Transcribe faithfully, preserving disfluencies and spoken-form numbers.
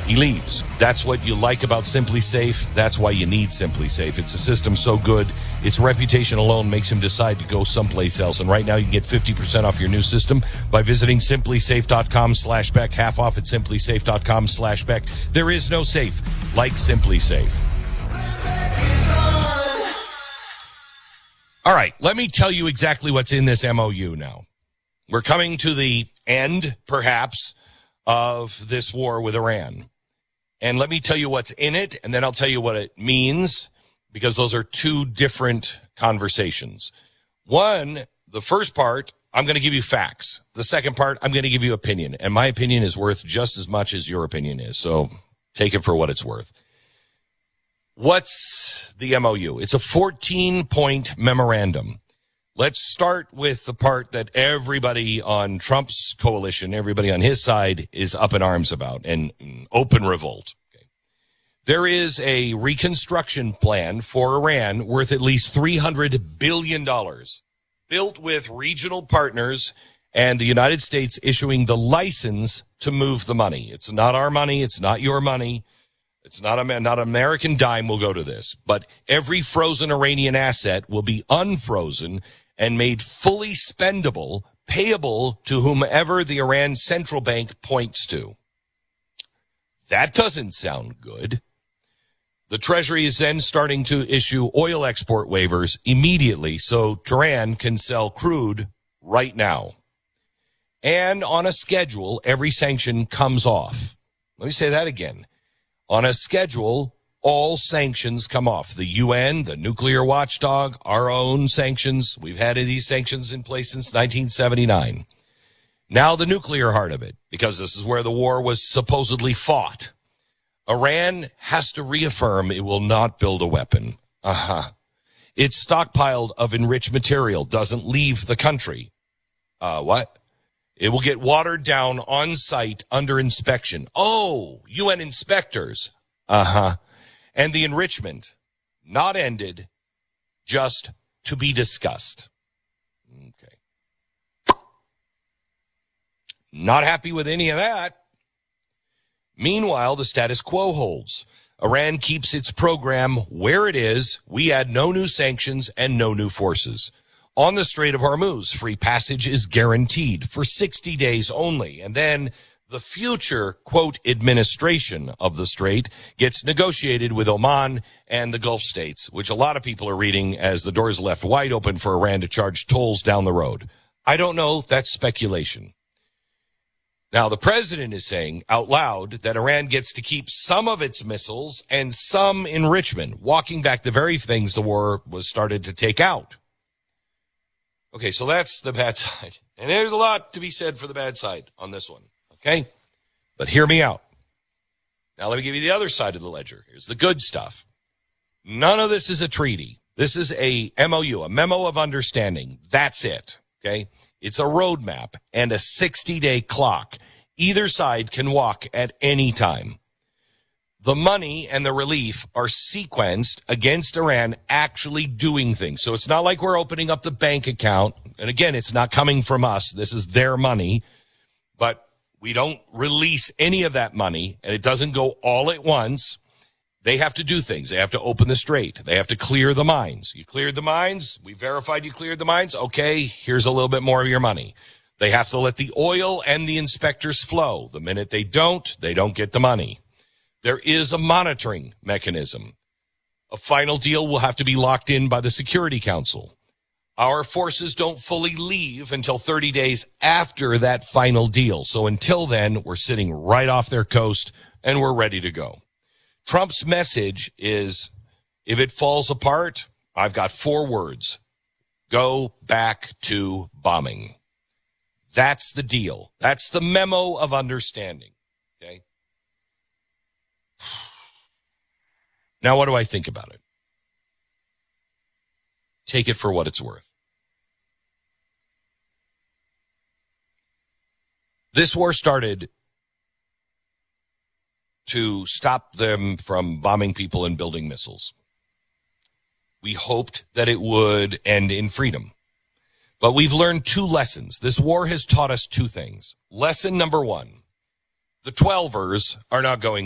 he leaves. That's what you like about Simply Safe. That's why you need Simply Safe. It's a system so good, its reputation alone makes him decide to go someplace else. And right now you can get fifty percent off your new system by visiting simplysafe.com slash Beck. Half off at simplysafe.com slash Beck. There is no safe like Simply Safe. All right, let me tell you exactly what's in this M O U now. We're coming to the end, perhaps, of this war with Iran. And let me tell you what's in it, and then I'll tell you what it means, because those are two different conversations. One, the first part, I'm going to give you facts. The second part, I'm going to give you opinion. And my opinion is worth just as much as your opinion is. So take it for what it's worth. What's the M O U? It's a fourteen-point memorandum. Let's start with the part that everybody on Trump's coalition, everybody on his side, is up in arms about, and open revolt. Okay. There is a reconstruction plan for Iran worth at least three hundred billion dollars, built with regional partners and the United States issuing the license to move the money. It's not our money. It's not your money. It's not a not an American dime will go to this. But every frozen Iranian asset will be unfrozen and made fully spendable, payable to whomever the Iran central bank points to. That doesn't sound good. The Treasury is then starting to issue oil export waivers immediately so Tehran can sell crude right now. And on a schedule, every sanction comes off. Let me say that again. On a schedule, all sanctions come off. The U N, the nuclear watchdog, our own sanctions. We've had these sanctions in place since nineteen seventy-nine. Now the nuclear heart of it, because this is where the war was supposedly fought. Iran has to reaffirm it will not build a weapon. Uh-huh. Its stockpile of enriched material doesn't leave the country. Uh, what? It will get watered down on site under inspection. Oh, U N inspectors. Uh-huh. And the enrichment, not ended, just to be discussed. Okay. Not happy with any of that. Meanwhile, the status quo holds. Iran keeps its program where it is. We add no new sanctions and no new forces. On the Strait of Hormuz, free passage is guaranteed for sixty days only. And then the future, quote, administration of the strait gets negotiated with Oman and the Gulf states, which a lot of people are reading as the doors left wide open for Iran to charge tolls down the road. I don't know. That's speculation. Now, the president is saying out loud that Iran gets to keep some of its missiles and some enrichment, walking back the very things the war was started to take out. Okay, so that's the bad side. And there's a lot to be said for the bad side on this one. Okay? But hear me out. Now let me give you the other side of the ledger. Here's the good stuff. None of this is a treaty. This is a M O U, a memo of understanding. That's it. Okay? It's a roadmap and a sixty-day clock. Either side can walk at any time. The money and the relief are sequenced against Iran actually doing things. So it's not like we're opening up the bank account. And again, it's not coming from us. This is their money. But we don't release any of that money, and it doesn't go all at once. They have to do things. They have to open the strait. They have to clear the mines. You cleared the mines. We verified you cleared the mines. Okay, here's a little bit more of your money. They have to let the oil and the inspectors flow. The minute they don't, they don't get the money. There is a monitoring mechanism. A final deal will have to be locked in by the Security Council. Our forces don't fully leave until thirty days after that final deal. So until then, we're sitting right off their coast and we're ready to go. Trump's message is, if it falls apart, I've got four words. Go back to bombing. That's the deal. That's the memo of understanding. Okay. Now, what do I think about it? Take it for what it's worth. This war started to stop them from bombing people and building missiles. We hoped that it would end in freedom. But we've learned two lessons. This war has taught us two things. Lesson number one, the twelvers are not going